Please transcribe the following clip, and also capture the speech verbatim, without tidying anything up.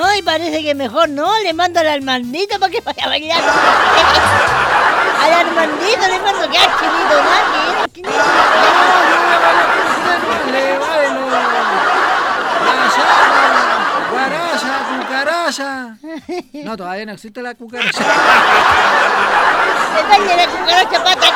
No, y parece que mejor no, le mando al Armandito para que vaya a bailar. Al Armandito le mando que al chinito, ¿no? Que era el chinito. Le bailo. La llama, guaracha, cucaracha. No, todavía no existe la cucaracha. Le daña la cucaracha pata.